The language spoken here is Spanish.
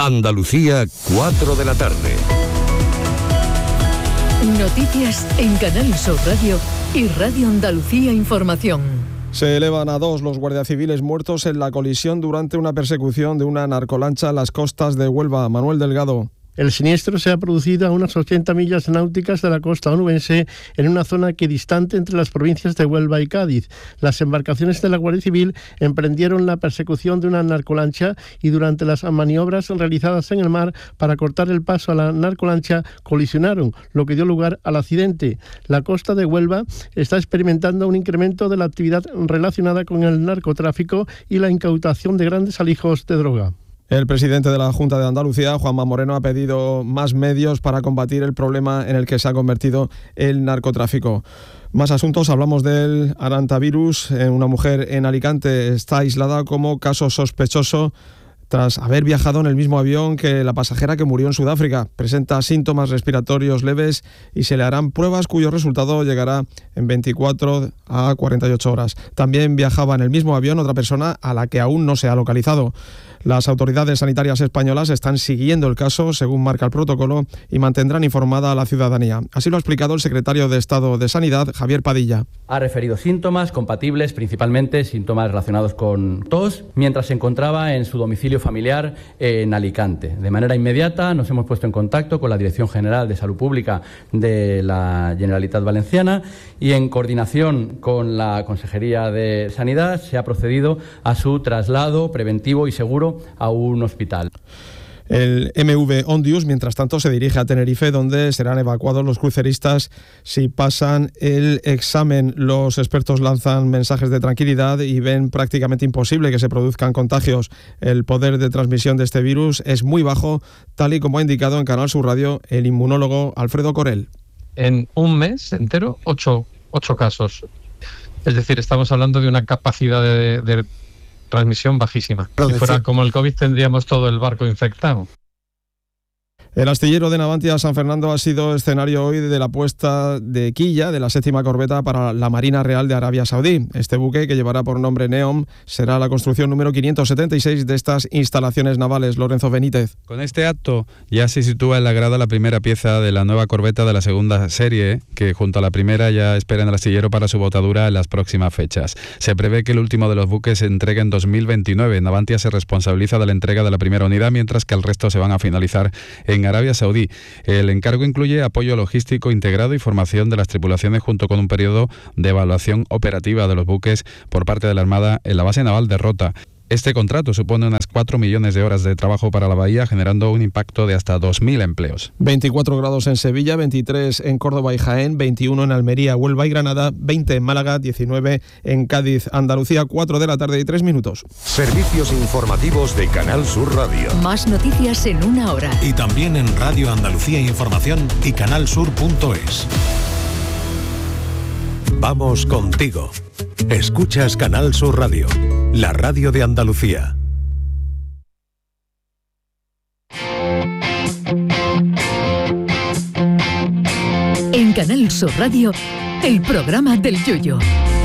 Andalucía, 4 de la tarde. Noticias en Canal Sur Radio y Radio Andalucía Información. Se elevan a 2 los guardias civiles muertos en la colisión durante una persecución de una narcolancha en las costas de Huelva. Manuel Delgado. El siniestro se ha producido a unas 80 millas náuticas de la costa onubense, en una zona equidistante entre las provincias de Huelva y Cádiz. Las embarcaciones de la Guardia Civil emprendieron la persecución de una narcolancha y durante las maniobras realizadas en el mar para cortar el paso a la narcolancha colisionaron, lo que dio lugar al accidente. La costa de Huelva está experimentando un incremento de la actividad relacionada con el narcotráfico y la incautación de grandes alijos de droga. El presidente de la Junta de Andalucía, Juanma Moreno, ha pedido más medios para combatir el problema en el que se ha convertido el narcotráfico. Más asuntos, hablamos del arantavirus. Una mujer en Alicante está aislada como caso sospechoso tras haber viajado en el mismo avión que la pasajera que murió en Sudáfrica. Presenta síntomas respiratorios leves y se le harán pruebas cuyo resultado llegará en 24 a 48 horas. También viajaba en el mismo avión otra persona a la que aún no se ha localizado. Las autoridades sanitarias españolas están siguiendo el caso según marca el protocolo y mantendrán informada a la ciudadanía. Así lo ha explicado el secretario de Estado de Sanidad, Javier Padilla. Ha referido síntomas compatibles, principalmente síntomas relacionados con tos, mientras se encontraba en su domicilio familiar en Alicante. De manera inmediata nos hemos puesto en contacto con la Dirección General de Salud Pública de la Generalitat Valenciana y en coordinación con la Consejería de Sanidad se ha procedido a su traslado preventivo y seguro a un hospital. El MV Ondius, mientras tanto, se dirige a Tenerife, donde serán evacuados los cruceristas si pasan el examen. Los expertos lanzan mensajes de tranquilidad y ven prácticamente imposible que se produzcan contagios. El poder de transmisión de este virus es muy bajo, tal y como ha indicado en Canal Sur Radio el inmunólogo Alfredo Corel. En un mes entero, 8 casos. Es decir, estamos hablando de una capacidad de transmisión bajísima. Si fuera como el COVID tendríamos todo el barco infectado. El astillero de Navantia San Fernando ha sido escenario hoy de la puesta de quilla de la 7ª corbeta para la Marina Real de Arabia Saudí. Este buque, que llevará por nombre Neom, será la construcción número 576 de estas instalaciones navales. Lorenzo Benítez. Con este acto ya se sitúa en la grada la primera pieza de la nueva corbeta de la segunda serie, que junto a la primera ya espera en el astillero para su botadura en las próximas fechas. Se prevé que el último de los buques se entregue en 2029. Navantia se responsabiliza de la entrega de la primera unidad, mientras que el resto se van a finalizar en Arabia Saudí. El encargo incluye apoyo logístico integrado y formación de las tripulaciones, junto con un periodo de evaluación operativa de los buques por parte de la Armada en la base naval de Rota. Este contrato supone unas 4 millones de horas de trabajo para la bahía, generando un impacto de hasta 2.000 empleos. 24 grados en Sevilla, 23 en Córdoba y Jaén, 21 en Almería, Huelva y Granada, 20 en Málaga, 19 en Cádiz. Andalucía, 4 de la tarde y 3 minutos. Servicios informativos de Canal Sur Radio. Más noticias en una hora. Y también en Radio Andalucía Información y canalsur.es. Vamos contigo. Escuchas Canal Sur Radio, la radio de Andalucía. En Canal Sur Radio, el programa del Yoyo.